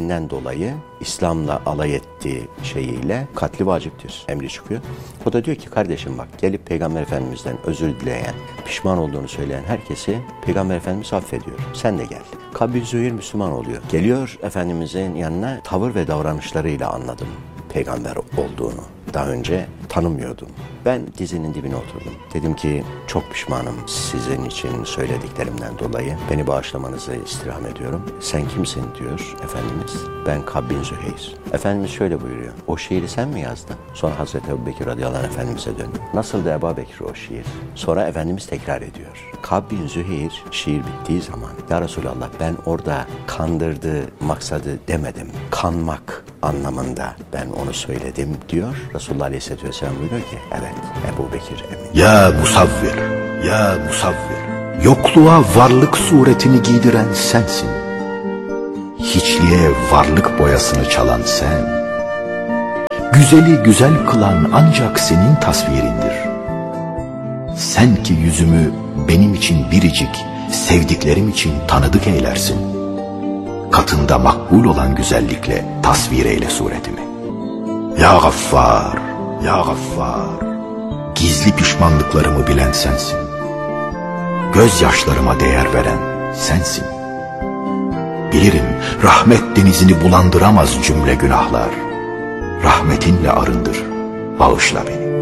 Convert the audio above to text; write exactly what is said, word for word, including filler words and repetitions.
sevdiklerinden dolayı İslam'la alay ettiği şeyiyle katli vaciptir emri çıkıyor. O da diyor ki kardeşim bak, gelip Peygamber Efendimiz'den özür dileyen, pişman olduğunu söyleyen herkesi Peygamber Efendimiz affediyor. Sen de gel. Kab bin Züheyr Müslüman oluyor. Geliyor Efendimiz'in yanına, tavır ve davranışlarıyla anladım peygamber olduğunu. Daha önce tanımıyordum. Ben dizinin dibine oturdum. Dedim ki çok pişmanım sizin için söylediklerimden dolayı. Beni bağışlamanızı istirham ediyorum. Sen kimsin diyor Efendimiz. Ben Kab bin Züheyr. Efendimiz şöyle buyuruyor. O şiiri sen mi yazdın? Sonra Hazreti Ebubekir radıyallahu anh Efendimiz'e dönüyor. Nasıl da Ebu Bekir o şiir? Sonra Efendimiz tekrar ediyor. Kab bin Züheyr şiir bittiği zaman ya Resulallah ben orada kandırdı maksadı demedim. Kanmak anlamında ben onu söyledim diyor. Resulullah Aleyhisselatü Vesselam buyuruyor ki evet Ebu Bekir emin. Ya musavvir, ya musavvir, yokluğa varlık suretini giydiren sensin. Hiçliğe varlık boyasını çalan sen. Güzeli güzel kılan ancak senin tasvirindir. Sen ki yüzümü benim için biricik, sevdiklerim için tanıdık eylersin. Katında makbul olan güzellikle tasvir eyle suretimi. Ya Gaffar, ya Gaffar, gizli pişmanlıklarımı bilen sensin. Gözyaşlarıma değer veren sensin. Bilirim rahmet denizini bulandıramaz cümle günahlar. Rahmetinle arındır, bağışla beni.